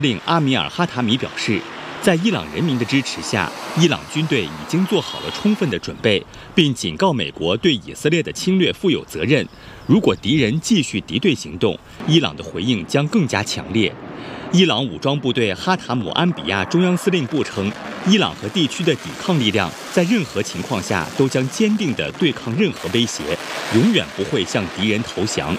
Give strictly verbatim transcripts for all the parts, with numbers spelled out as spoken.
令阿米尔哈塔米表示，在伊朗人民的支持下，伊朗军队已经做好了充分的准备，并警告美国对以色列的侵略负有责任。如果敌人继续敌对行动，伊朗的回应将更加强烈。伊朗武装部队哈塔姆安比亚中央司令部称，伊朗和地区的抵抗力量在任何情况下都将坚定地对抗任何威胁，永远不会向敌人投降。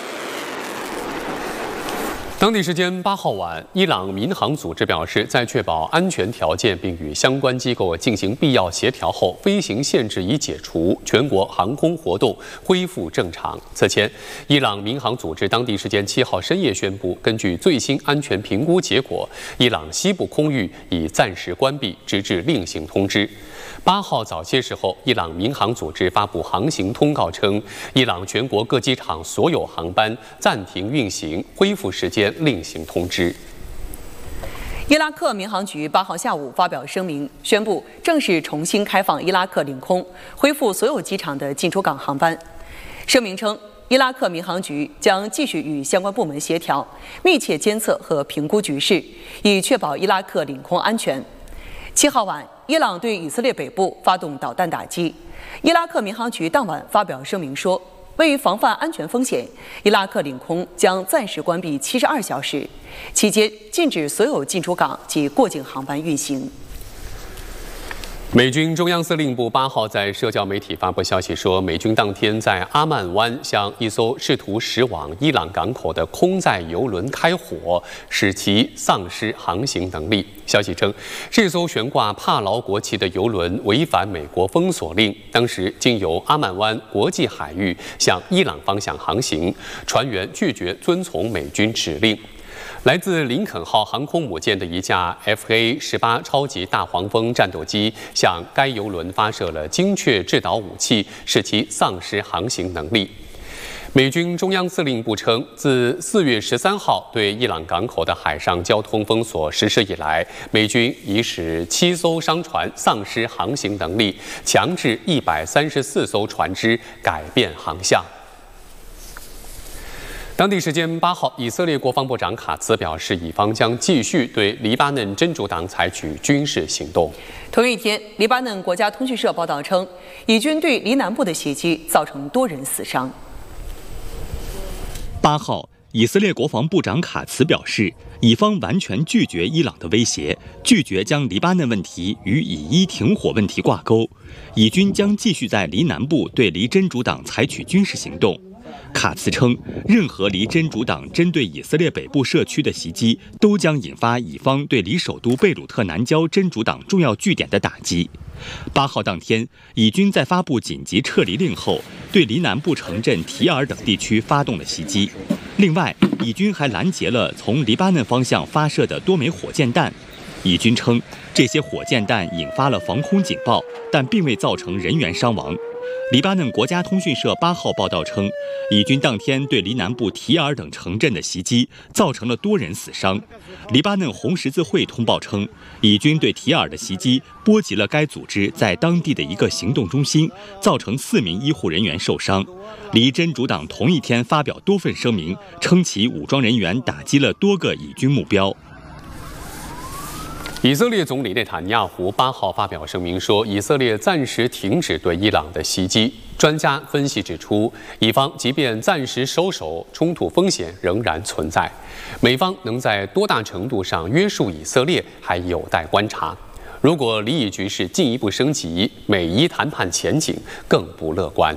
当地时间八号晚，伊朗民航组织表示，在确保安全条件并与相关机构进行必要协调后，飞行限制已解除，全国航空活动恢复正常。此前，伊朗民航组织当地时间七号深夜宣布，根据最新安全评估结果，伊朗西部空域已暂时关闭，直至另行通知。八号早些时候，伊朗民航组织发布航行通告称，伊朗全国各机场所有航班暂停运行，恢复时间另行通知。 伊拉克民航局八号下午发表声明，宣布正式重新开放伊拉克领空，恢复所有机场的进出港航班。声明称，伊拉克民航局将继续与相关部门协调，密切监测和评估局势，以确保伊拉克领空安全。七号晚，伊朗对以色列北部发动导弹打击。伊拉克民航局当晚发表声明说，为于防范安全风险，伊拉克领空将暂时关闭七十二小时，期间禁止所有进出港及过境航班运行。 美军中央司令部八号在社交媒体发布消息说，美军当天在阿曼湾向一艘试图驶往伊朗港口的空载油轮开火，使其丧失航行能力。消息称，这艘悬挂帕劳国旗的油轮违反美国封锁令，当时经由阿曼湾国际海域向伊朗方向航行，船员拒绝遵从美军指令。来自林肯号航空母舰的一架 F A 十八超级大黄蜂战斗机向该油轮发射了精确制导武器，使其丧失航行能力。美军中央司令部称，自四月十三号对伊朗港口的海上交通封锁实施以来，美军已使七艘商船丧失航行能力，强制一百三十四艘船只改变航向。当地时间八号，以色列国防部长卡茨表示，以方将继续对黎巴嫩真主党采取军事行动。 同一天，黎巴嫩国家通讯社报道称，以军对黎南部的袭击造成多人死伤。 八号，以色列国防部长卡茨表示，以方完全拒绝伊朗的威胁，拒绝将黎巴嫩问题与以伊停火问题挂钩。以军将继续在黎南部对黎真主党采取军事行动。卡茨称，任何黎真主党针对以色列北部社区的袭击，都将引发以方对黎首都贝鲁特南郊真主党重要据点的打击。八号当天，以军在发布紧急撤离令后，对黎南部城镇提尔等地区发动了袭击。另外，以军还拦截了从黎巴嫩方向发射的多枚火箭弹。以军称，这些火箭弹引发了防空警报，但并未造成人员伤亡。黎巴嫩国家通讯社八号报道称，以军当天对黎南部提尔等城镇的袭击造成了多人死伤。黎巴嫩红十字会通报称，以军对提尔的袭击波及了该组织在当地的一个行动中心，造成四名医护人员受伤。黎真主党同一天发表多份声明，称其武装人员打击了多个以军目标。 以色列总理内塔尼亚胡八号发表声明说，以色列暂时停止对伊朗的袭击。专家分析指出，以方即便暂时收手，冲突风险仍然存在。美方能在多大程度上约束以色列，还有待观察。如果黎以局势进一步升级，美伊谈判前景更不乐观。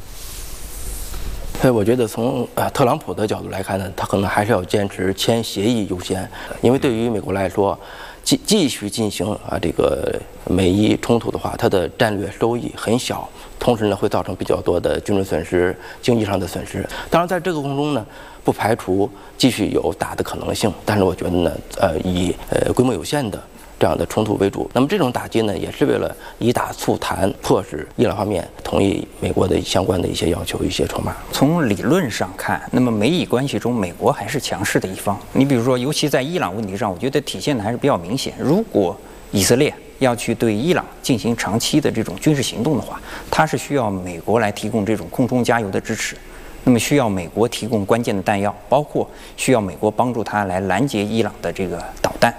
所以我觉得从呃特朗普的角度来看呢，他可能还是要坚持签协议优先，因为对于美国来说，继继续进行啊这个美伊冲突的话，它的战略收益很小，同时呢会造成比较多的军事损失、经济上的损失。当然，在这个过程中呢，不排除继续有打的可能性，但是我觉得呢，呃以呃规模有限的这样的冲突为主。那么这种打击呢，也是为了以打促谈，迫使伊朗方面同意美国的相关的一些要求、一些筹码。 从理论上看，那么美以关系中，美国还是强势的一方。你比如说，尤其在伊朗问题上，我觉得体现的还是比较明显。如果以色列要去对伊朗进行长期的这种军事行动的话，它是需要美国来提供这种空中加油的支持。 那么需要美国提供关键的弹药，包括需要美国帮助他来拦截伊朗的这个导弹。